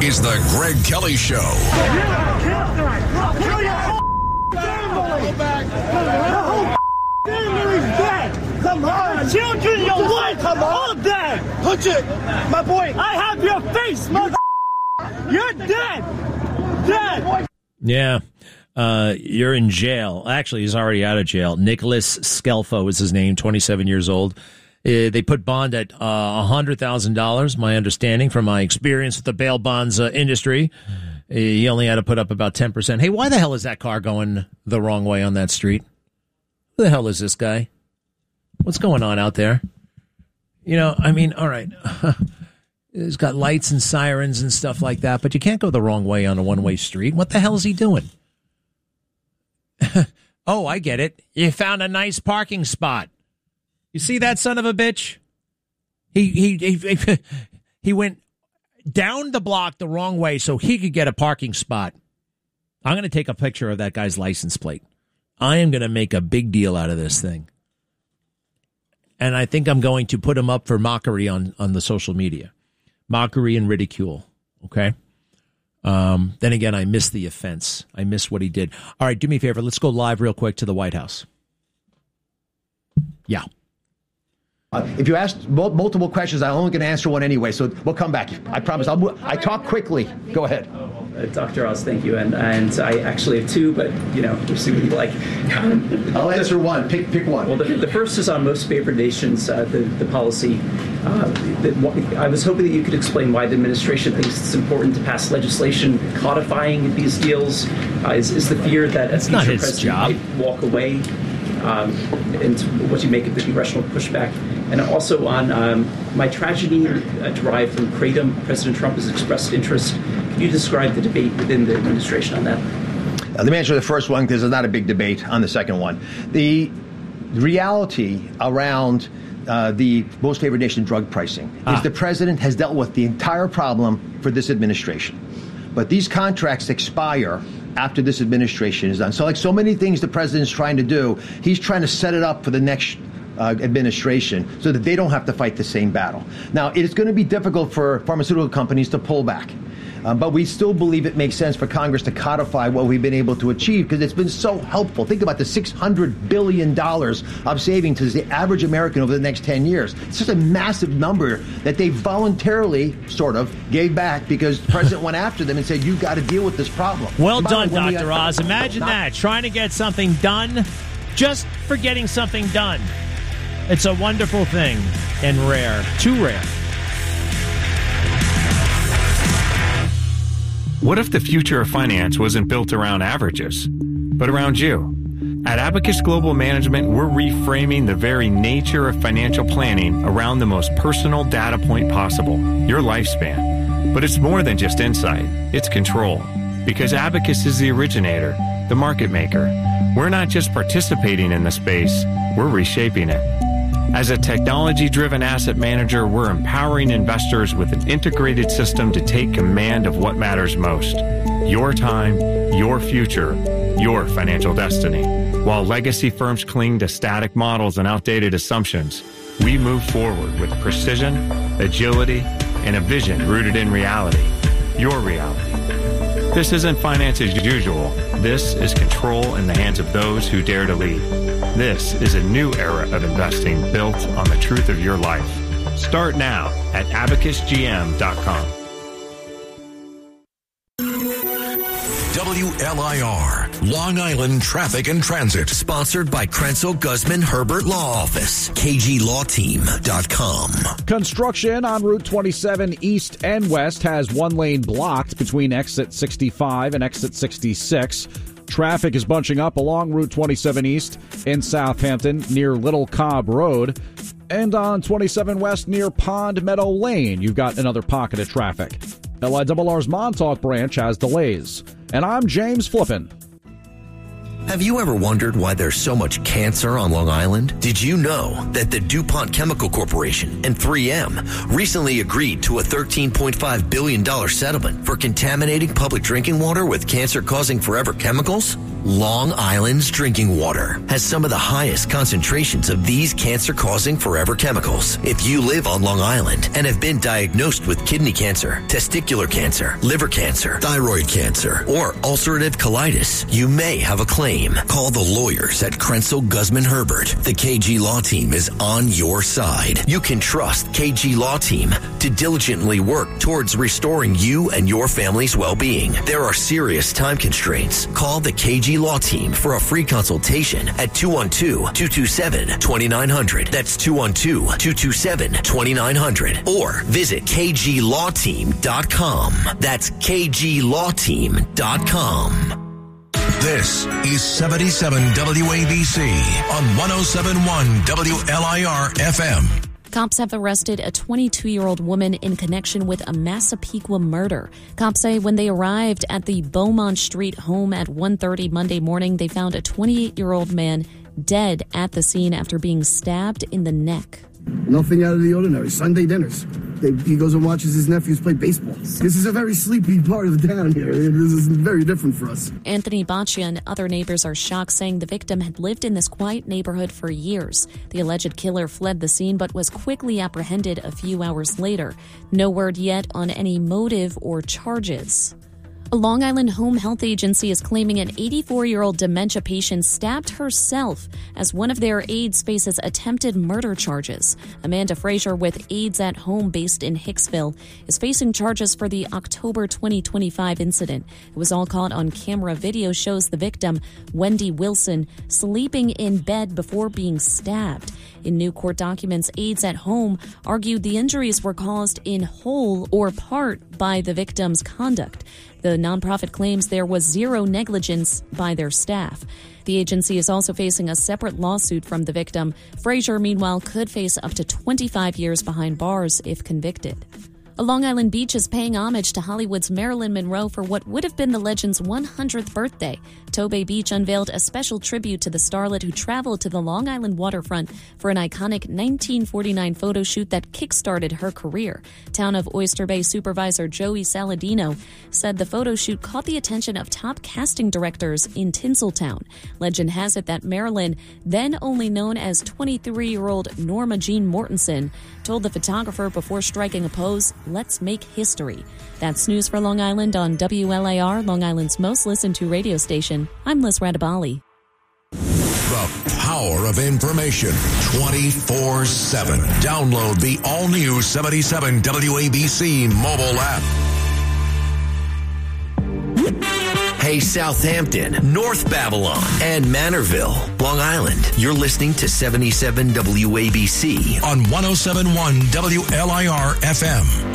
is the Greg Kelly Show. Kill your whole family. The whole family is dead. Come on. Children, your wife, come on, dead. Punch it. My boy. I have your face, mother. You're dead. Dead. Yeah. You're in jail. Actually, he's already out of jail. Nicholas Scelfo is his name, 27 years old. They put bond at $100,000, my understanding from my experience with the bail bonds industry. He only had to put up about 10%. Hey, why the hell is that car going the wrong way on that street? Who the hell is this guy? What's going on out there? You know, I mean, all right. It's got lights and sirens and stuff like that, but you can't go the wrong way on a one-way street. What the hell is he doing? Oh, I get it. You found a nice parking spot. You see that son of a bitch? He went down the block the wrong way so he could get a parking spot. I'm going to take a picture of that guy's license plate. I am going to make a big deal out of this thing. And I think I'm going to put him up for mockery on the social media. Mockery and ridicule. Okay? Then again, I miss the offense. I miss what he did. All right, do me a favor. Let's go live real quick to the White House. Yeah. If you ask multiple questions, I'm only going to answer one anyway, so we'll come back. I promise. I talk quickly. Go ahead. Dr. Oz, thank you. And I actually have two, but, you know, we'll see what you like. I'll answer one. Pick one. Well, the first is on most favored nations, the policy. I was hoping that you could explain why the administration thinks it's important to pass legislation codifying these deals. Is the fear that a future president might walk away? And what you make of the congressional pushback. And also on my tragedy derived from Kratom, President Trump has expressed interest. Can you describe the debate within the administration on that? Let me answer the first one because there's not a big debate on the second one. The reality around the most favored nation drug pricing is the president has dealt with the entire problem for this administration. But these contracts expire after this administration is done. So like so many things the president's trying to do, he's trying to set it up for the next administration so that they don't have to fight the same battle. Now, it's going to be difficult for pharmaceutical companies to pull back. But we still believe it makes sense for Congress to codify what we've been able to achieve because it's been so helpful. Think about the $600 billion of savings to the average American over the next 10 years. It's just a massive number that they voluntarily sort of gave back because the president went after them and said, you've got to deal with this problem. Well done, Dr. Oz. Imagine that, trying to get something done just for getting something done. It's a wonderful thing and rare, too rare. What if the future of finance wasn't built around averages, but around you? At Abacus Global Management, we're reframing the very nature of financial planning around the most personal data point possible, your lifespan. But it's more than just insight, it's control. Because Abacus is the originator, the market maker. We're not just participating in the space, we're reshaping it. As a technology-driven asset manager, we're empowering investors with an integrated system to take command of what matters most. Your time, your future, your financial destiny. While legacy firms cling to static models and outdated assumptions, we move forward with precision, agility, and a vision rooted in reality. Your reality. This isn't finance as usual. This is control in the hands of those who dare to lead. This is a new era of investing built on the truth of your life. Start now at abacusgm.com. WLIR, Long Island Traffic and Transit. Sponsored by Krenzel Guzman Herbert Law Office. KGLawTeam.com. Construction on Route 27 east and west has one lane blocked between exit 65 and exit 66. Traffic is bunching up along Route 27 East in Southampton near Little Cobb Road. And on 27 West near Pond Meadow Lane, you've got another pocket of traffic. LIRR's Montauk branch has delays. And I'm James Flippin. Have you ever wondered why there's so much cancer on Long Island? Did you know that the DuPont Chemical Corporation and 3M recently agreed to a $13.5 billion settlement for contaminating public drinking water with cancer-causing forever chemicals? Long Island's drinking water has some of the highest concentrations of these cancer-causing forever chemicals. If you live on Long Island and have been diagnosed with kidney cancer, testicular cancer, liver cancer, thyroid cancer, or ulcerative colitis, you may have a claim. Call the lawyers at Krenzel Guzman Herbert. The KG Law Team is on your side. You can trust KG Law Team to diligently work towards restoring you and your family's well-being. There are serious time constraints. Call the KG Law Team for a free consultation at 212-227-2900. That's 212-227-2900. Or visit kglawteam.com. That's kglawteam.com. This is 77 WABC on 107.1 WLIR FM. Cops have arrested a 22-year-old woman in connection with a Massapequa murder. Cops say when they arrived at the Beaumont Street home at 1:30 Monday morning, they found a 28-year-old man dead at the scene after being stabbed in the neck. Nothing out of the ordinary. Sunday dinners. He goes and watches his nephews play baseball. This is a very sleepy part of the town here. This is very different for us. Anthony Baccia and other neighbors are shocked, saying the victim had lived in this quiet neighborhood for years. The alleged killer fled the scene but was quickly apprehended a few hours later. No word yet on any motive or charges. A Long Island home health agency is claiming an 84-year-old dementia patient stabbed herself as one of their aides faces attempted murder charges. Amanda Frazier with Aides at Home based in Hicksville is facing charges for the October 2025 incident. It was all caught on camera. Video shows the victim, Wendy Wilson, sleeping in bed before being stabbed. In new court documents, Aides at Home argued the injuries were caused in whole or part by the victim's conduct. The nonprofit claims there was zero negligence by their staff. The agency is also facing a separate lawsuit from the victim. Frazier, meanwhile, could face up to 25 years behind bars if convicted. A Long Island beach is paying homage to Hollywood's Marilyn Monroe for what would have been the legend's 100th birthday. Tobay Beach unveiled a special tribute to the starlet who traveled to the Long Island waterfront for an iconic 1949 photo shoot that kick-started her career. Town of Oyster Bay supervisor Joey Saladino said the photo shoot caught the attention of top casting directors in Tinseltown. Legend has it that Marilyn, then only known as 23-year-old Norma Jean Mortensen, told the photographer before striking a pose, "Let's make history." That's news for Long Island on WLIR, Long Island's most listened to radio station. I'm Liz Radabali. The power of information 24/7. Download the all-new 77 WABC mobile app. Hey, Southampton, North Babylon, and Manorville, Long Island. You're listening to 77 WABC on 107.1 WLIR FM.